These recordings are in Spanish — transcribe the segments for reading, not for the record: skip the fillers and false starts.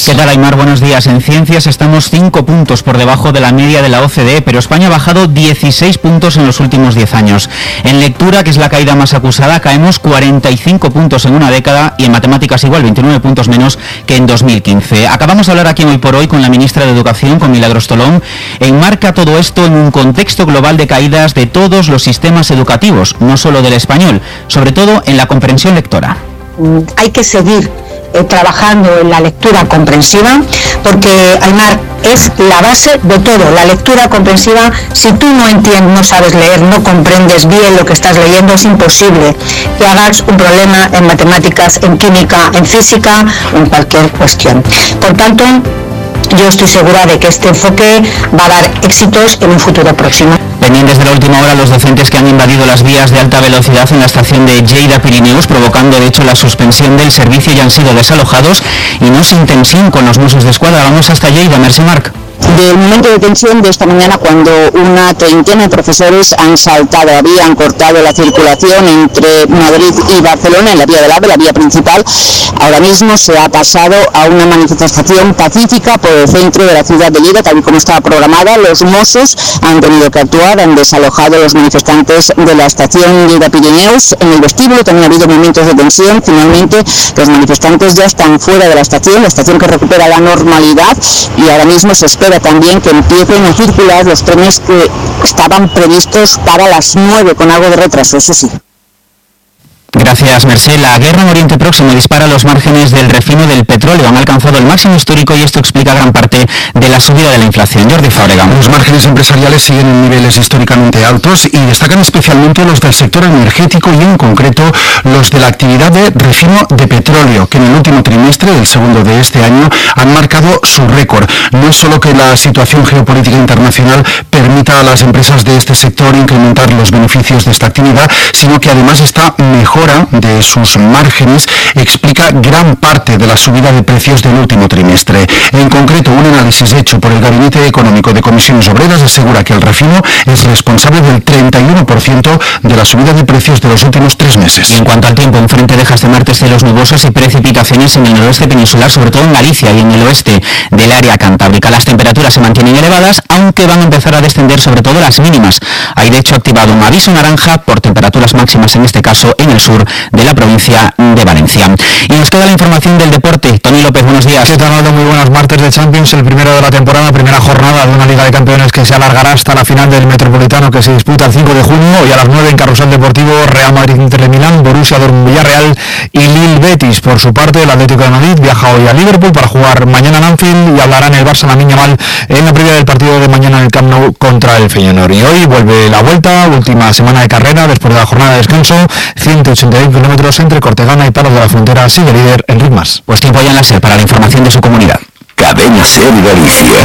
¿Qué tal, Aymar? Buenos días. En ciencias estamos 5 puntos por debajo de la media de la OCDE, pero España ha bajado 16 puntos en los últimos 10 años. En lectura, que es la caída más acusada, caemos 45 puntos en una década y en matemáticas igual, 29 puntos menos que en 2015. Acabamos de hablar aquí Hoy por Hoy con la ministra de Educación, con Milagros Tolón. Enmarca todo esto en un contexto global de caídas de todos los sistemas educativos, no solo del español, sobre todo en la comprensión lectora. Hay que seguir trabajando en la lectura comprensiva, porque, Aymar, es la base de todo. La lectura comprensiva, si tú no entiendes, no sabes leer, no comprendes bien lo que estás leyendo, es imposible que hagas un problema en matemáticas, en química, en física o en cualquier cuestión. Por tanto, yo estoy segura de que este enfoque va a dar éxitos en un futuro próximo. Pendientes de la última hora los docentes que han invadido las vías de alta velocidad en la estación de Lleida Pirineus, provocando de hecho la suspensión del servicio, y han sido desalojados, y no sin tensión con los Mossos d'Esquadra. Vamos hasta Lleida, Mercè Marc. Del momento de tensión de esta mañana, cuando una treintena de profesores habían cortado la circulación entre Madrid y Barcelona en la vía del AVE, la vía principal. Ahora mismo se ha pasado a una manifestación pacífica por el centro de la ciudad de Lleida, tal y como estaba programada. Los Mossos han tenido que actuar, han desalojado a los manifestantes de la estación Lleida Pirineus. En el vestíbulo también ha habido momentos de tensión. Finalmente, los manifestantes ya están fuera de la estación que recupera la normalidad, y ahora mismo se espera también que empiecen a circular los trenes que estaban previstos para las 9, con algo de retraso, eso sí. Gracias, Mercè. La guerra en Oriente Próximo dispara los márgenes del refino del petróleo. Han alcanzado el máximo histórico y esto explica gran parte de la subida de la inflación. Jordi Fábrega. Los márgenes empresariales siguen en niveles históricamente altos y destacan especialmente los del sector energético y en concreto los de la actividad de refino de petróleo, que en el último trimestre del segundo de este año han marcado su récord. No es solo que la situación geopolítica internacional permita a las empresas de este sector incrementar los beneficios de esta actividad, sino que además esta mejora de sus márgenes explica gran parte de la subida de precios del último trimestre. En concreto, un análisis hecho por el Gabinete Económico de Comisiones Obreras asegura que el refino es responsable del 31% de la subida de precios de los últimos 3 meses. Y en cuanto al tiempo, en frente deja este martes cielos nubosos y precipitaciones en el noroeste peninsular, sobre todo en Galicia y en el oeste del área cantábrica. Las temperaturas se mantienen elevadas, aunque van a empezar a descender sobre todo las mínimas. Hay de hecho activado un aviso naranja por temperaturas máximas, en este caso en el sur de la provincia de Valencia. Y nos queda la información del deporte. Tony López, buenos días. ¿Qué tal, Aldo? Muy buenas. Martes de Champions, el primero de la temporada, primera jornada de una Liga de Campeones que se alargará hasta la final del Metropolitano, que se disputa el 5 de junio, y a las 9 en Carrusel Deportivo, Real Madrid Inter de Milán, Borussia Dortmund Villarreal y Lille Betis. Por su parte, el Atlético de Madrid viaja hoy a Liverpool para jugar mañana en Anfield, y hablará en el Barça Lamine Yamal en la previa del partido de mañana en el Camp Nou contra el Feyenoord. Y hoy vuelve la vuelta, última semana de carrera después de la jornada de descanso, 181 kilómetros entre Cortegana y Palos de la Frontera. Sigue líder Enric Mas. Pues tiempo ya en la SER para la información de su comunidad. Cadena SER Galicia.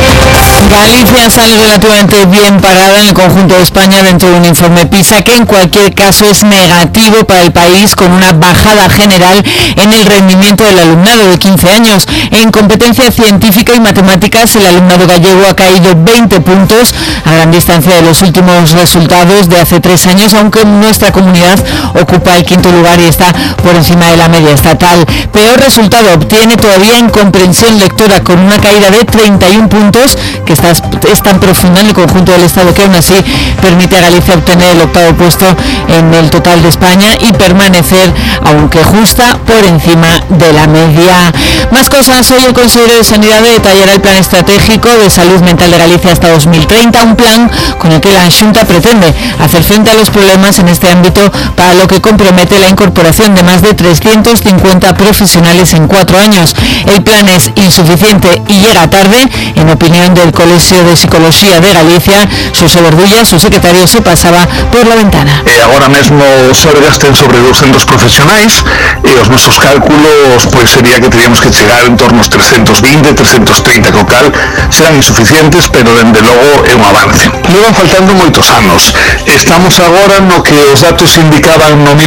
Galicia sale relativamente bien parada en el conjunto de España dentro de un informe PISA que en cualquier caso es negativo para el país, con una bajada general en el rendimiento del alumnado de 15 años. En competencia científica y matemáticas, el alumnado gallego ha caído 20 puntos a gran distancia de los últimos resultados de hace 3 años, aunque nuestra comunidad ocupa el 5º lugar y está por encima de la media estatal. Peor resultado obtiene todavía en comprensión lectora, con una caída de 31 puntos, que es tan profunda en el conjunto del Estado que aún así permite a Galicia obtener el 8º puesto en el total de España y permanecer, aunque justa, por encima de la media. Más cosas. Hoy el consejero de Sanidad detallará el plan estratégico de salud mental de Galicia hasta 2030, un plan con el que la Xunta pretende hacer frente a los problemas en este ámbito, para lo que compromete la incorporación de más de 350 profesionales en 4 años. El plan es insuficiente y llega tarde, en opinión del Colegio de Psicología de Galicia. Xosé Verdulla, su secretario, se pasaba por la ventana. Agora mesmo só gasten sobre 200 profesionais e os nosos cálculos pois sería que teríamos que chegar en torno aos 320, 330, co cal serán insuficientes, pero dende logo é un avance. Levan faltando moitos anos. Estamos agora no que os datos indicaban no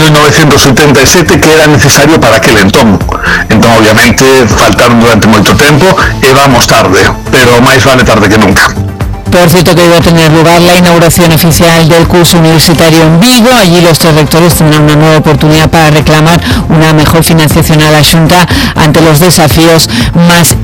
1977 que era necesario para aquel entón. Entón, obviamente, faltaron durante moito tempo e vamos tarde, pero máis vale tarde que nunca. Por cierto, que iba a tener lugar la inauguración oficial del curso universitario en Vigo. Allí los 3 rectores tendrán una nueva oportunidad para reclamar una mejor financiación a la Xunta ante los desafíos más